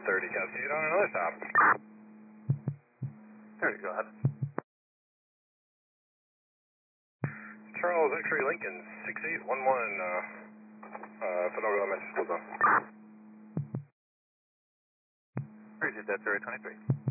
30, Cascade on another stop. 30, go ahead. Charles X-Ray Lincoln, 6811, Phenomenal Elementary School Zone. Appreciate that, 023.